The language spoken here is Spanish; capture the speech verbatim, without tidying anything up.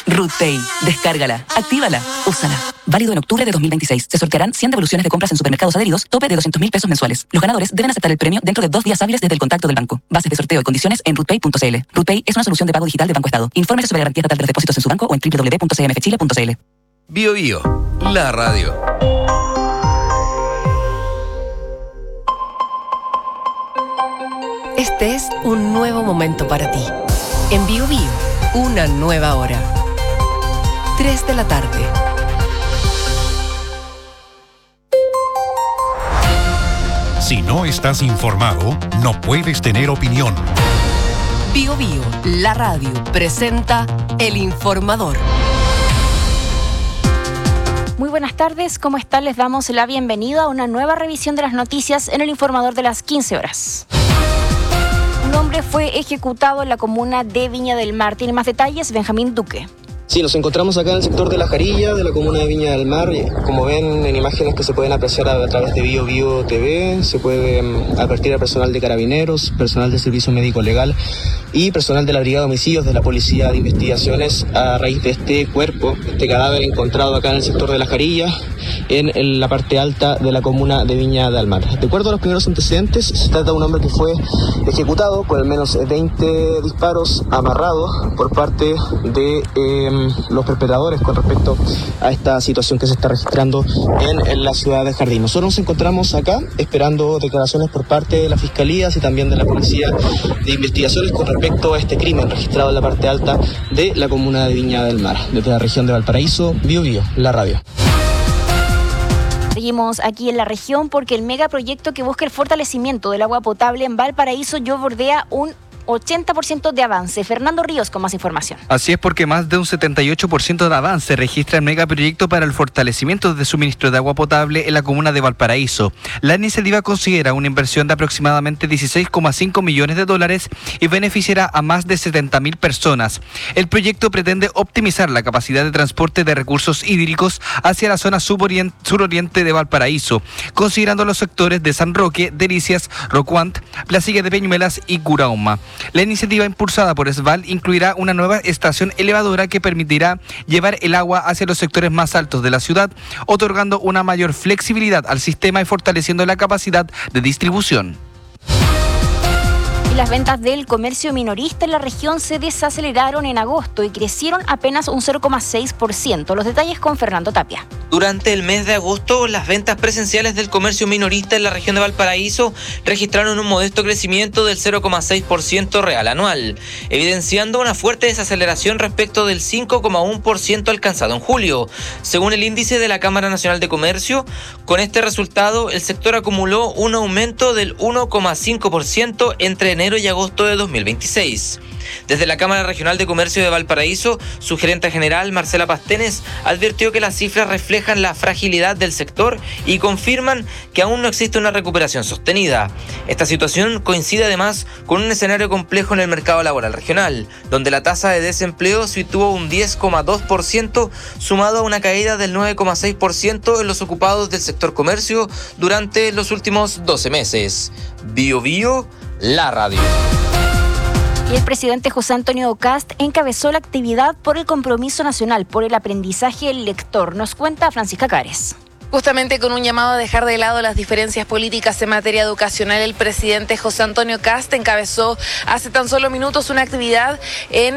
RootPay. Descárgala, actívala, úsala. Válido en octubre de dos mil veintiséis. Se sortearán cien devoluciones de compras en supermercados adheridos, tope de doscientos mil pesos mensuales. Los ganadores deben aceptar el premio dentro de dos días hábiles desde el contacto del banco. Bases de sorteo y condiciones en rootpay punto c l. RootPay es una solución de pago digital de Banco Estado. Infórmese sobre garantía estatal de los depósitos en su banco o en doble u doble u doble u punto c m f chile punto c l. Bio Bio, la radio. Este es un nuevo momento para ti. En Bio Bio, una nueva hora. tres de la tarde. Si no estás informado, no puedes tener opinión. Bio Bio, la radio, presenta El Informador. Muy buenas tardes, ¿cómo están? Les damos la bienvenida a una nueva revisión de las noticias en El Informador de las quince horas. Un hombre fue ejecutado en la comuna de Viña del Mar. Tiene más detalles, Benjamín Duque. Sí, nos encontramos acá en el sector de La Jarilla, de la comuna de Viña del Mar. Como ven en imágenes que se pueden apreciar a, a través de Bio Bio T V, se puede um, advertir a personal de carabineros, personal de servicio médico legal y personal de la Brigada de Homicidios de la Policía de Investigaciones a raíz de este cuerpo, este cadáver encontrado acá en el sector de La Jarilla, en, en la parte alta de la comuna de Viña del Mar. De acuerdo a los primeros antecedentes, se trata de un hombre que fue ejecutado con al menos veinte disparos amarrados por parte de eh, los perpetradores con respecto a esta situación que se está registrando en, en la ciudad de Jardín. Nosotros nos encontramos acá esperando declaraciones por parte de la Fiscalía y también de la Policía de Investigaciones con respecto a este crimen registrado en la parte alta de la comuna de Viña del Mar. Desde la región de Valparaíso, Bio Bio, la radio. Seguimos aquí en la región porque el megaproyecto que busca el fortalecimiento del agua potable en Valparaíso ya bordea un ochenta por ciento de avance. Fernando Ríos con más información. Así es, porque más de un setenta y ocho por ciento de avance registra el megaproyecto para el fortalecimiento de suministro de agua potable en la comuna de Valparaíso. La iniciativa considera una inversión de aproximadamente dieciséis coma cinco millones de dólares y beneficiará a más de setenta mil personas. El proyecto pretende optimizar la capacidad de transporte de recursos hídricos hacia la zona suroriente, suroriente de Valparaíso, considerando los sectores de San Roque, Delicias, Rocuant, Placilla de Peñuelas y Curauma. La iniciativa impulsada por ESVAL incluirá una nueva estación elevadora que permitirá llevar el agua hacia los sectores más altos de la ciudad, otorgando una mayor flexibilidad al sistema y fortaleciendo la capacidad de distribución. Las ventas del comercio minorista en la región se desaceleraron en agosto y crecieron apenas un cero coma seis por ciento. Los detalles con Fernando Tapia. Durante el mes de agosto, las ventas presenciales del comercio minorista en la región de Valparaíso registraron un modesto crecimiento del cero coma seis por ciento real anual, evidenciando una fuerte desaceleración respecto del cinco coma uno por ciento alcanzado en julio. Según el índice de la Cámara Nacional de Comercio, con este resultado, el sector acumuló un aumento del uno coma cinco por ciento entre enero y agosto de dos mil veintiséis. Desde la Cámara Regional de Comercio de Valparaíso, su gerente general, Marcela Pastenes, advirtió que las cifras reflejan la fragilidad del sector y confirman que aún no existe una recuperación sostenida. Esta situación coincide además con un escenario complejo en el mercado laboral regional, donde la tasa de desempleo situó un diez coma dos por ciento, sumado a una caída del nueve coma seis por ciento en los ocupados del sector comercio durante los últimos doce meses. Bio Bio, la radio. Y el presidente José Antonio Kast encabezó la actividad por el Compromiso Nacional por el Aprendizaje del Lector. Nos cuenta Francisca Cares. Justamente con un llamado a dejar de lado las diferencias políticas en materia educacional, el presidente José Antonio Kast encabezó hace tan solo minutos una actividad en